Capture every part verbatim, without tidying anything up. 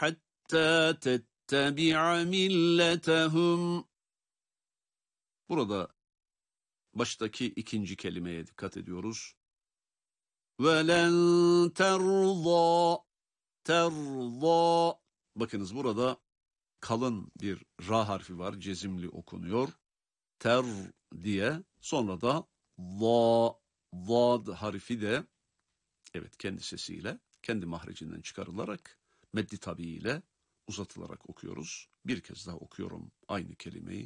hatta tettebi'a milletehum. Burada baştaki ikinci kelimeye dikkat ediyoruz. وَلَنْ تَرْضَى terza. Bakınız burada kalın bir ra harfi var. Cezimli okunuyor. Ter diye. Sonra da za. Zad harfi de evet kendi sesiyle, kendi mahrecinden çıkarılarak meddi tabiiyle uzatılarak okuyoruz. Bir kez daha okuyorum aynı kelimeyi.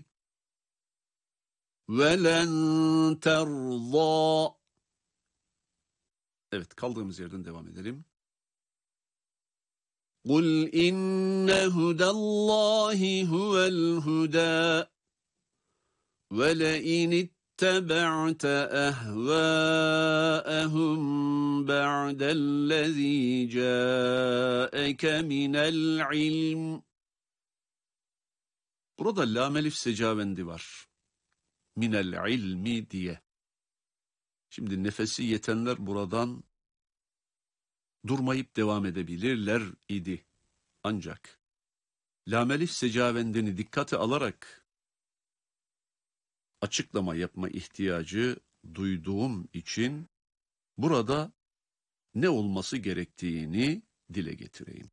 وَلَنْ تَرْضَى. Evet, kaldığımız yerden devam edelim. قُلْ إِنَّ هُدَى اللّٰهِ هُوَ الْهُدَى وَلَئِنِ اتَّبَعْتَ أَهْوَاءَهُمْ بَعْدَ الَّذ۪ي جَاءَكَ مِنَ الْعِلْمِ. Burada lam elif secavendi var. Minel ilmi diye. Şimdi nefesi yetenler buradan durmayıp devam edebilirler idi. Ancak lam elif secavendini dikkate alarak açıklama yapma ihtiyacı duyduğum için burada ne olması gerektiğini dile getireyim.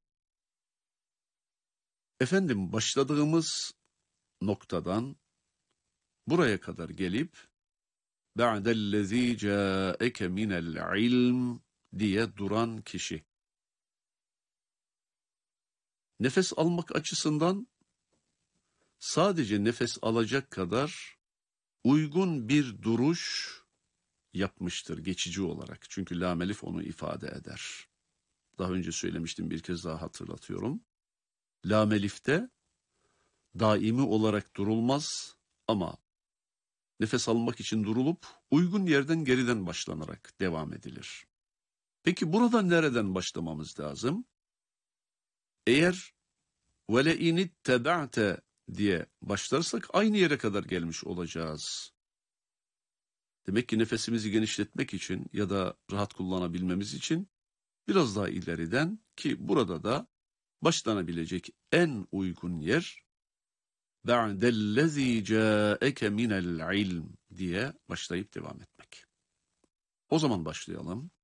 Efendim, başladığımız noktadan buraya kadar gelip ba'dellezî câeke minel ilm diye duran kişi. Nefes almak açısından sadece nefes alacak kadar uygun bir duruş yapmıştır geçici olarak. Çünkü lam elif onu ifade eder. Daha önce söylemiştim, bir kez daha hatırlatıyorum. Lam elifte daimi olarak durulmaz ama nefes almak için durulup uygun yerden geriden başlanarak devam edilir. Peki burada nereden başlamamız lazım? Eğer وَلَئِنِ اتَّبَعْتَ diye başlarsak aynı yere kadar gelmiş olacağız. Demek ki nefesimizi genişletmek için ya da rahat kullanabilmemiz için biraz daha ileriden, ki burada da başlanabilecek en uygun yer بَعْدَellَّذ۪ي جَاءَكَ مِنَ الْعِلْمِ diye başlayıp devam etmek. O zaman başlayalım.